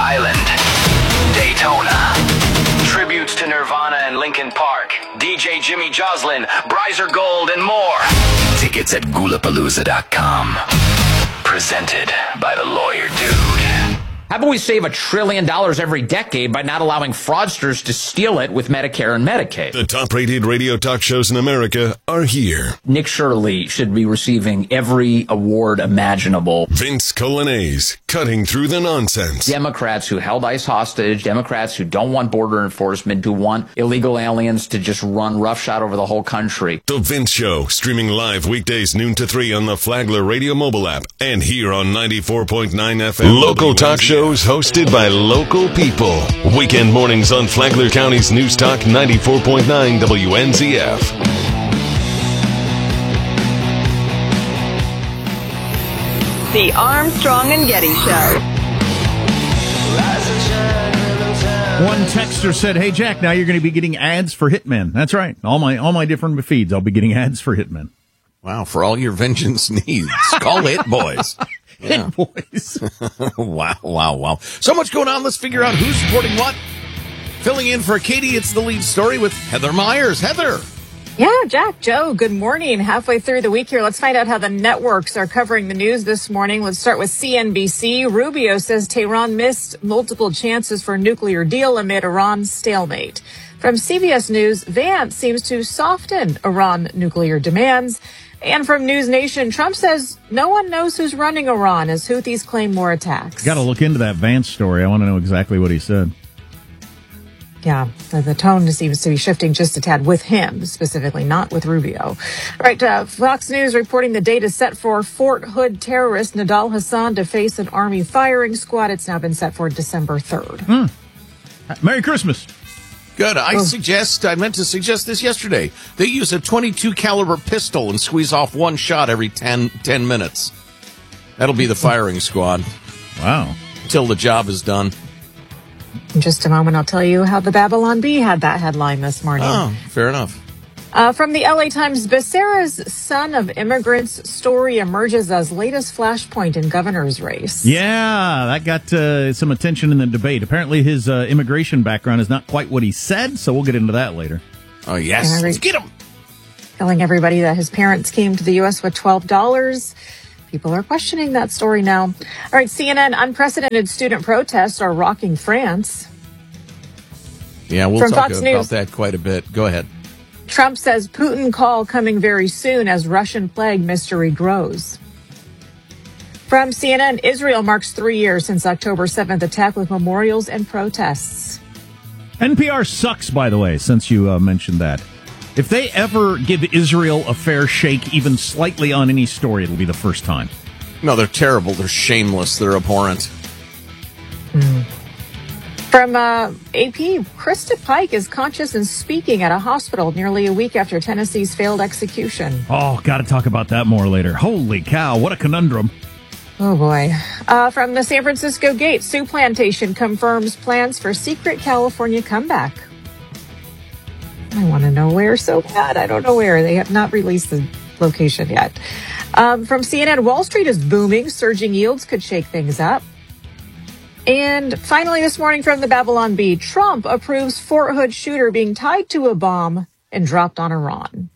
Island, Daytona. Tributes to Nirvana and Linkin Park, DJ Jimmy Joslin, Bryzer Gold, and more. Tickets at Gulapalooza.com. Presented by the Lawyer Dude. How about we save $1 trillion every decade by not allowing fraudsters to steal it with Medicare and Medicaid? The top-rated radio talk shows in America are here. Nick Shirley should be receiving every award imaginable. Vince Colanese, cutting through the nonsense. Democrats who held ICE hostage, Democrats who don't want border enforcement, who want illegal aliens to just run roughshod over the whole country. The Vince Show, streaming live weekdays noon to 3 on the Flagler Radio mobile app and here on 94.9 FM. Local talk shows hosted by local people. Weekend mornings on Flagler County's News Talk 94.9 WNZF. The Armstrong and Getty Show. One texter said, "Hey Jack, now you're going to be getting ads for Hitmen." That's right. All my different feeds, I'll be getting ads for Hitmen. Wow, for all your vengeance needs, call Hit Boys. Yeah. Hit Boys. Wow. So much going on. Let's figure out who's supporting what. Filling in for Katie, it's the lead story with Heather Myers. Heather. Yeah, Jack, Joe, good morning. Halfway through the week here, let's find out how the networks are covering the news this morning. Let's start with CNBC. Rubio says Tehran missed multiple chances for a nuclear deal amid Iran's stalemate. From CBS News, Vance seems to soften Iran nuclear demands. And from News Nation, Trump says no one knows who's running Iran as Houthis claim more attacks. Got to look into that Vance story. I want to know exactly what he said. Yeah, the tone seems to be shifting just a tad with him, specifically, not with Rubio. All right, Fox News reporting the date is set for Fort Hood terrorist Nidal Hassan to face an Army firing squad. It's now been set for December 3rd. Merry Christmas. Good. I meant to suggest this yesterday. They use a .22 caliber pistol and squeeze off one shot every 10 minutes. That'll be the firing squad. Wow. Until the job is done. In just a moment, I'll tell you how the Babylon Bee had that headline this morning. Oh, fair enough. From the LA Times, Becerra's son of immigrants story emerges as latest flashpoint in governor's race. Yeah, that got some attention in the debate. Apparently his immigration background is not quite what he said, so we'll get into that later. Oh, yes. Let's get him. Telling everybody that his parents came to the U.S. with $12. People are questioning that story now. All right, CNN, unprecedented student protests are rocking France. Yeah, we'll From talk Fox about News, that quite a bit. Go ahead. Trump says Putin call coming very soon as Russian plague mystery grows. From CNN, Israel marks 3 years since October 7th attack with memorials and protests. NPR sucks, by the way, since you mentioned that. If they ever give Israel a fair shake, even slightly on any story, it'll be the first time. No, they're terrible. They're shameless. They're abhorrent. From AP, Krista Pike is conscious and speaking at a hospital nearly a week after Tennessee's failed execution. Oh, got to talk about that more later. Holy cow, what a conundrum. Oh, boy. From the San Francisco Gate, Sioux Plantation confirms plans for secret California comeback. I want to know where so bad. I don't know where. They have not released the location yet. From CNN, Wall Street is booming. Surging yields could shake things up. And finally this morning from the Babylon Bee, Trump approves Fort Hood shooter being tied to a bomb and dropped on Iran.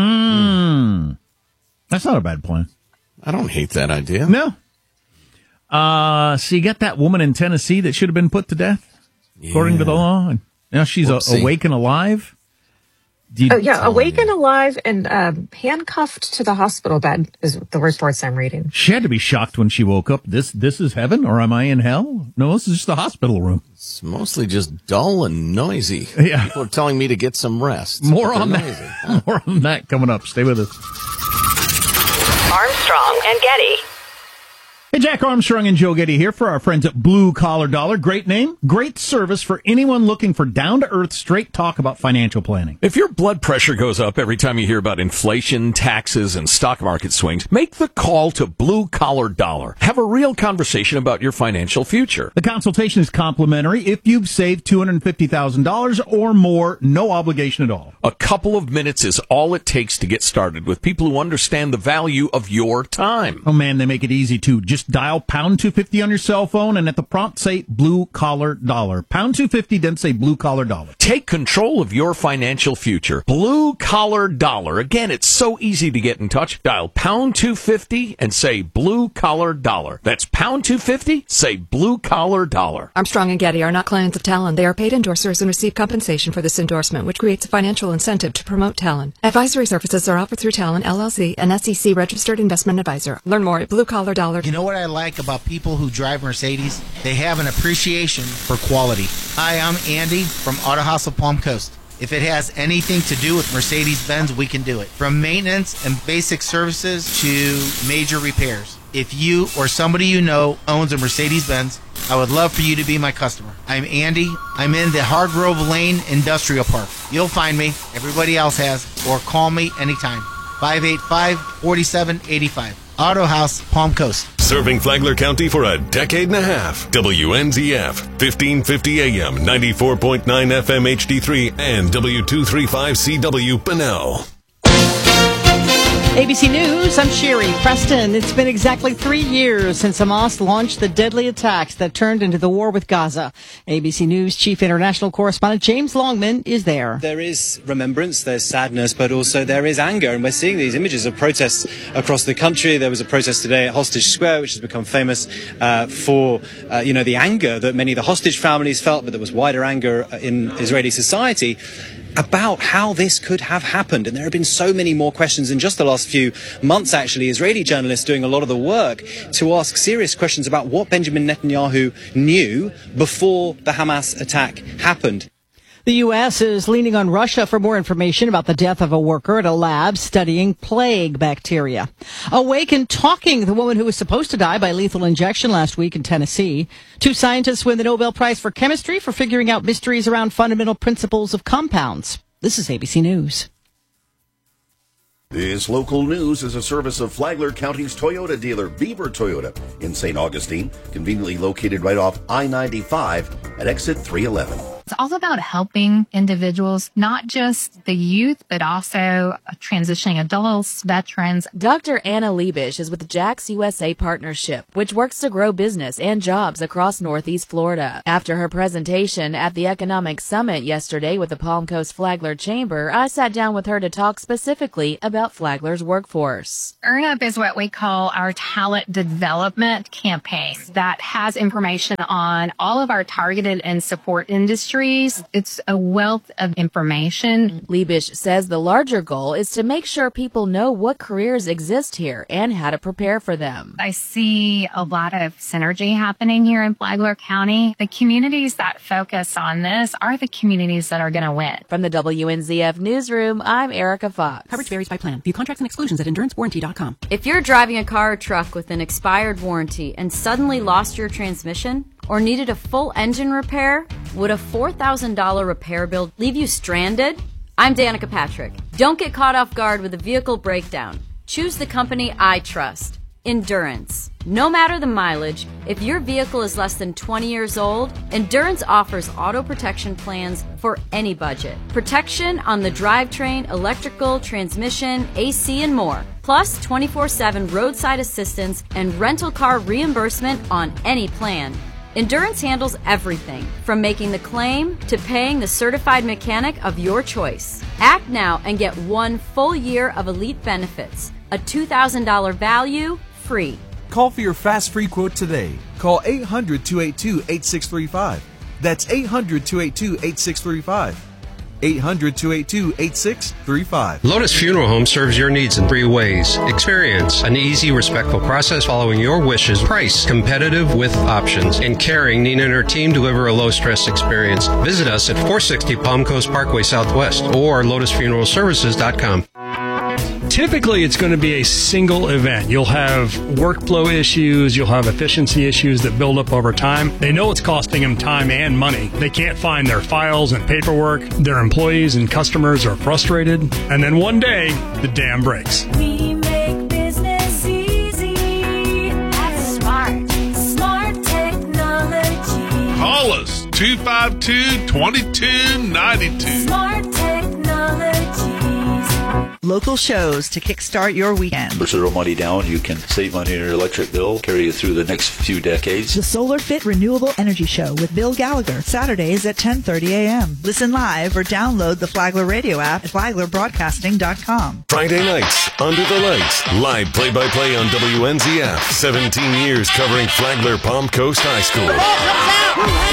That's not a bad plan. I don't hate that idea. No. So you got that woman in Tennessee that should have been put to death, according to the law. And now she's awake and alive. Awake and alive and handcuffed to the hospital bed is the reports I'm reading. She had to be shocked when she woke up. This is heaven, or am I in hell? No, this is just the hospital room. It's mostly just dull and noisy. Yeah. People are telling me to get some rest. More on that. More on that coming up. Stay with us. Armstrong and Getty. Hey, Jack Armstrong and Joe Getty here for our friends at Blue Collar Dollar. Great name, great service for anyone looking for down-to-earth, straight talk about financial planning. If your blood pressure goes up every time you hear about inflation, taxes, and stock market swings, make the call to Blue Collar Dollar. Have a real conversation about your financial future. The consultation is complimentary if you've saved $250,000 or more, no obligation at all. A couple of minutes is all it takes to get started with people who understand the value of your time. Oh, man, they make it easy, too. Just Just dial pound 250 on your cell phone, and at the prompt say Blue Collar Dollar. Pound 250, then say Blue Collar Dollar. Take control of your financial future. Blue Collar Dollar. Again, it's so easy to get in touch. Dial pound 250 and say Blue Collar Dollar. That's pound 250, say Blue Collar Dollar. Armstrong and Getty are not clients of Talon. They are paid endorsers and receive compensation for this endorsement, which creates a financial incentive to promote Talon. Advisory services are offered through Talon, LLC, an SEC registered investment advisor. Learn more at Blue Collar Dollar. You know what I like about people who drive Mercedes? They have an appreciation for quality. Hi, I'm Andy from Auto House of Palm Coast. If it has anything to do with Mercedes-Benz, we can do it. From maintenance and basic services to major repairs. If you or somebody you know owns a Mercedes-Benz, I would love for you to be my customer. I'm Andy. I'm in the Hargrove Lane Industrial Park. You'll find me. Everybody else has. Or call me anytime. 585-4785. Auto House, Palm Coast. Serving Flagler County for a decade and a half. WNZF, 1550 AM, 94.9 FM HD3, and W235CW Bunnell. ABC News, I'm Sherry Preston. It's been exactly 3 years since Hamas launched the deadly attacks that turned into the war with Gaza. ABC News Chief International Correspondent James Longman is there. There is remembrance, there's sadness, but also there is anger. And we're seeing these images of protests across the country. There was a protest today at Hostage Square, which has become famous for the anger that many of the hostage families felt, but there was wider anger in Israeli society about how this could have happened. And there have been so many more questions in just the last few months, actually. Israeli journalists doing a lot of the work to ask serious questions about what Benjamin Netanyahu knew before the Hamas attack happened. The U.S. is leaning on Russia for more information about the death of a worker at a lab studying plague bacteria. Awake and talking, the woman who was supposed to die by lethal injection last week in Tennessee. 2 scientists win the Nobel Prize for Chemistry for figuring out mysteries around fundamental principles of compounds. This is ABC News. This local news is a service of Flagler County's Toyota dealer, Beaver Toyota, in St. Augustine, conveniently located right off I-95 at exit 311. It's also about helping individuals, not just the youth, but also transitioning adults, veterans. Dr. Anna Liebisch is with Jack's USA Partnership, which works to grow business and jobs across Northeast Florida. After her presentation at the Economic Summit yesterday with the Palm Coast Flagler Chamber, I sat down with her to talk specifically about Flagler's workforce. Earn Up is what we call our talent development campaign that has information on all of our targeted and support industries. It's a wealth of information. Liebisch says the larger goal is to make sure people know what careers exist here and how to prepare for them. I see a lot of synergy happening here in Flagler County. The communities that focus on this are the communities that are going to win. From the WNZF Newsroom, I'm Erica Fox. Coverage varies by plan. View contracts and exclusions at endurancewarranty.com. If you're driving a car or truck with an expired warranty and suddenly lost your transmission, or needed a full engine repair, would a $4,000 repair bill leave you stranded? I'm Danica Patrick. Don't get caught off guard with a vehicle breakdown. Choose the company I trust, Endurance. No matter the mileage, if your vehicle is less than 20 years old, Endurance offers auto protection plans for any budget. Protection on the drivetrain, electrical, transmission, AC, and more. Plus 24/7 roadside assistance and rental car reimbursement on any plan. Endurance handles everything, from making the claim to paying the certified mechanic of your choice. Act now and get 1 full year of elite benefits. A $2,000 value, free. Call for your fast free quote today. Call 800-282-8635. That's 800-282-8635. 800-282-8635. Lotus Funeral Home serves your needs in 3 ways. Experience an easy, respectful process following your wishes. Price competitive with options. And caring, Nina and her team deliver a low-stress experience. Visit us at 460 Palm Coast Parkway Southwest or lotusfuneralservices.com. Typically, it's going to be a single event. You'll have workflow issues, you'll have efficiency issues that build up over time. They know it's costing them time and money. They can't find their files and paperwork. Their employees and customers are frustrated. And then one day, the dam breaks. We make business easy. That's smart. Smart technology. Call us 252-2292. Smart technologies. Local shows to kickstart your weekend. For zero money down, you can save money on your electric bill, carry you through the next few decades. The Solar Fit Renewable Energy Show with Bill Gallagher, Saturdays at 10:30 a.m. Listen live or download the Flagler Radio app at flaglerbroadcasting.com. Friday nights, Under the Lights. Live play-by-play on WNZF. 17 years covering Flagler Palm Coast High School.